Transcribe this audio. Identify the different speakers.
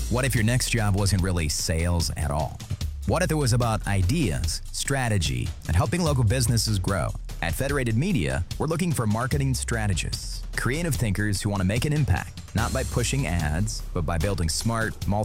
Speaker 1: What if your next job wasn't really sales at all? What if it was about ideas, strategy, and helping local businesses grow? At Federated Media, we're looking for marketing strategists, creative thinkers who want to make an impact, not by pushing ads, but by building smart,